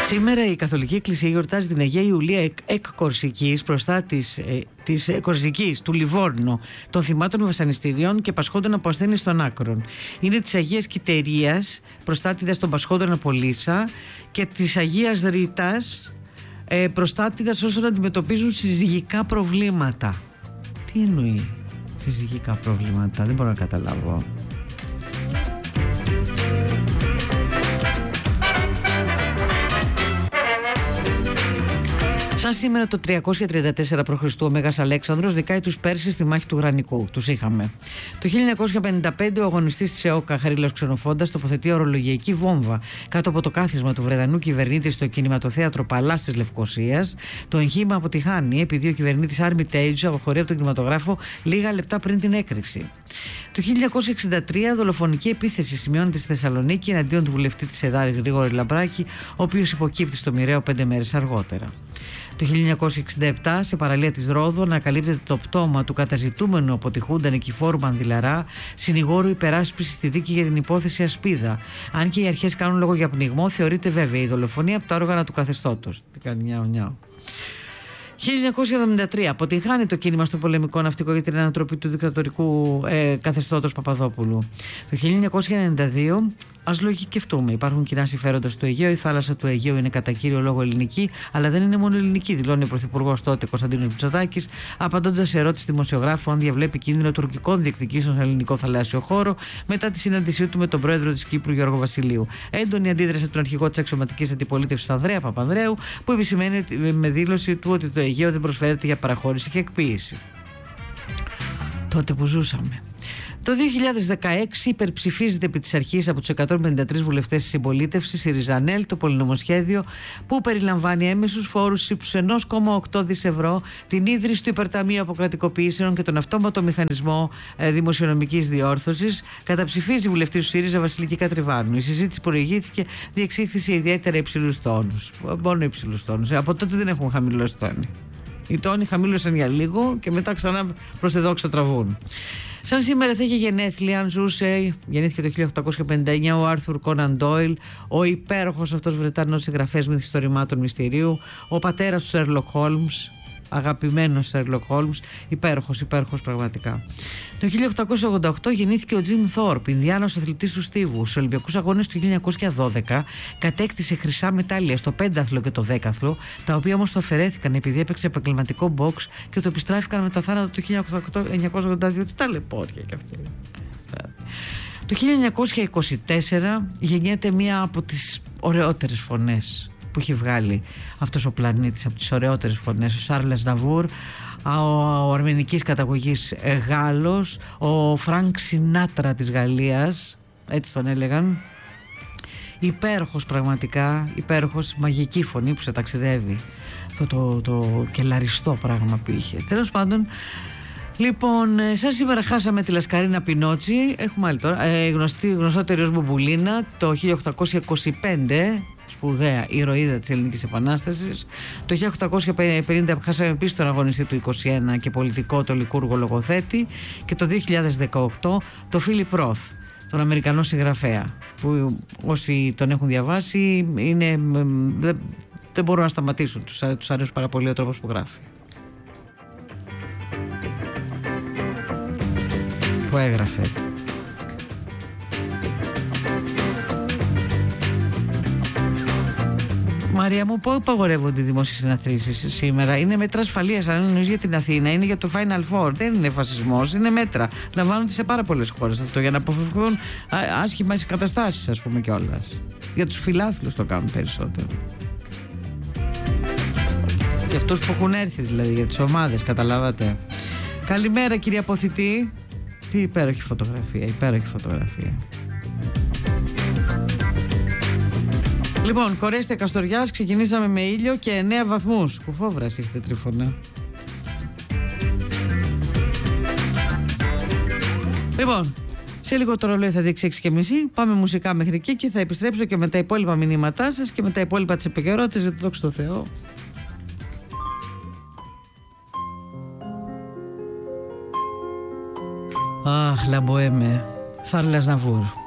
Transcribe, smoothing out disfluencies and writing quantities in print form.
Σήμερα η Καθολική Εκκλησία γιορτάζει την Αγία Ιουλία εκ Κορσικής, μπροστά της Κορσικής, του Λιβόρνο, των θυμάτων βασανιστήριων και πασχόντων από ασθένειες των άκρων. Είναι της Αγίας Κιτερίας, προστάτηδας των πασχόντων από Λύσα, και της Αγίας Ρήτας, προστάτηδας όσων αντιμετωπίζουν συζυγικά προβλήματα. Τι εννοεί συζυγικά προβλήματα, δεν μπορώ να καταλάβω. Σαν σήμερα το 334 π.Χ. ο Μέγας Αλέξανδρος νικάει τους Πέρσες στη μάχη του Γρανικού. Τους είχαμε. Το 1955 ο αγωνιστής της ΕΟΚΑ Χαρίλαος Ξενοφόντας τοποθετεί ορολογιακή βόμβα κάτω από το κάθισμα του Βρετανού κυβερνήτη στο κινηματοθέατρο Παλάς της Λευκωσίας. Το εγχείρημα αποτυχάνει επειδή ο κυβερνήτης Armitage αποχωρεί από τον κινηματογράφο λίγα λεπτά πριν την έκρηξη. Το 1963 δολοφονική επίθεση σημειώνεται στη Θεσσαλονίκη εναντίον του βουλευτή της ΕΔΑΡ Γρηγόρη Λαμπράκη, ο οποίος υποκύπτει στο μοιραίο 5 μέρες αργότερα. Το 1967, σε παραλία της Ρόδου, ανακαλύπτεται το πτώμα του καταζητούμενου από τη Χούντα Νικηφόρου Μανδυλαρά, συνηγόρου υπεράσπισης στη δίκη για την υπόθεση Ασπίδα. Αν και οι αρχές κάνουν λόγο για πνιγμό, θεωρείται βέβαια η δολοφονία από τα όργανα του καθεστώτος. Τι κάνει, νιάου. 1973 αποτυγχάνει το κίνημα στο πολεμικό ναυτικό για την ανατροπή του δικτατορικού καθεστώτος Παπαδόπουλου. Το 1992, ας λογικευτούμε, υπάρχουν κοινά συμφέροντα στο Αιγαίο. Η θάλασσα του Αιγαίου είναι κατά κύριο λόγο ελληνική, αλλά δεν είναι μόνο ελληνική, δηλώνει ο Πρωθυπουργός τότε Κωνσταντίνος Μητσοτάκης, απαντώντας σε ερώτηση δημοσιογράφου αν διαβλέπει κίνδυνο τουρκικών διεκδικήσεων στον ελληνικό θαλάσσιο χώρο μετά τη συνάντησή του με τον πρόεδρο της Κύπρου Γιώργο Βασιλείου. Έντονη αντίδραση από τον αρχηγό της αξιωματικής αντιπολίτευσης Ανδρέα Παπανδρέου, που επισημαίνει με δήλωση του ότι το Αιγαίο δεν προσφέρεται για παραχώρηση και εκποίηση. Τότε που ζούσαμε. Το 2016 υπερψηφίζεται επί της αρχής από τους 153 βουλευτές της συμπολίτευσης η Ριζανέλ το πολυνομοσχέδιο που περιλαμβάνει έμεσους φόρους ύψους 1,8 δις ευρώ, την ίδρυση του Υπερταμείου Αποκρατικοποιήσεων και τον αυτόματο μηχανισμό δημοσιονομικής διόρθωσης. Καταψηφίζει η βουλευτή του ΣΥΡΙΖΑ Βασιλική Κατριβάνου. Η συζήτηση που προηγήθηκε διεξήχθη σε ιδιαίτερα υψηλούς τόνους. Μόνο υψηλούς τόνους. Από τότε δεν έχουν χαμηλώσει τόνοι. Οι τόνοι χαμήλωσαν για λίγο και μετά ξανά προς εδώ ξατραβούν. Σαν σήμερα θα είχε γενέθλια, αν ζούσε, γεννήθηκε το 1859 ο Άρθουρ Κόναν Ντόιλ, ο υπέροχος αυτός Βρετανός συγγραφέας μυθιστορημάτων μυστηρίου, ο πατέρας του Σέρλοκ Χόλμς, αγαπημένος Σέρλοκ Χόλμς, υπέροχος πραγματικά. Το 1888 γεννήθηκε ο Τζιμ Θόρπ, Ινδιάνος αθλητής του στίβου. Στους Ολυμπιακούς Αγώνες του 1912 κατέκτησε χρυσά μετάλλια στο πένταθλο και το δέκαθλο, τα οποία όμως το αφαιρέθηκαν επειδή έπαιξε επαγγελματικό box και το επιστράφηκαν με τα θάνατο του 1982. Τι ταλαιπώρια κι αυτή. Το 1924 γεννιέται μία από τις ωραιότερες φωνές που έχει βγάλει αυτός ο πλανήτης, από τις ωραιότερες φωνές, ο Σάρλ Αζναβούρ, ο αρμενικής καταγωγής Γάλλος, ο Φρανκ Σινάτρα της Γαλλίας, έτσι τον έλεγαν. Υπέροχος πραγματικά, υπέροχος, μαγική φωνή που σε ταξιδεύει, αυτό το κελαριστό πράγμα που είχε. Τέλος πάντων, λοιπόν, σαν σήμερα χάσαμε τη Λασκαρίνα Πινότσι, έχουμε άλλη τώρα, γνωστότερη ως Μπουμπουλίνα, το 1825, σπουδαία ηρωίδα της Ελληνικής Επανάστασης. Το 1850 χάσαμε επίσης τον αγωνιστή του 21 και πολιτικό, το λικούργο λογοθέτη. Και το 2018 το Φίλιπ Ροθ, τον Αμερικανό συγγραφέα, που όσοι τον έχουν διαβάσει δεν μπορούν να σταματήσουν, τους αρέσει πάρα πολύ ο τρόπος που γράφει, που έγραφε. Μαρία μου, πού απαγορεύονται οι δημόσιες συναθρήσεις σήμερα? Είναι μέτρα ασφαλείας. Αν εννοείς για την Αθήνα, είναι για το Final Four. Δεν είναι φασισμός, είναι μέτρα. Λαμβάνονται σε πάρα πολλές χώρες αυτό για να αποφευχθούν άσχημες καταστάσεις, ας πούμε, κιόλας. Για τους φιλάθλους το κάνουν περισσότερο. Για αυτούς που έχουν έρθει, δηλαδή, για τις ομάδες, καταλάβατε. Καλημέρα, κυρία Αποθητή. Τι υπέροχη φωτογραφία, υπέροχη φωτογραφία. Λοιπόν, Κορέστη Καστοριάς, ξεκινήσαμε με ήλιο και 9 βαθμούς. Κουφόβραση έχετε, Τρίφωνα. Λοιπόν, σε λίγο το ρολόι θα δείξει 6:30. Πάμε μουσικά μέχρι εκεί και θα επιστρέψω και με τα υπόλοιπα μηνύματά σας και με τα υπόλοιπα της επικαιρότητας, γιατί δόξα τω Θεώ. Αχ, λαμποέμε. Σάρλ Αζναβούρ.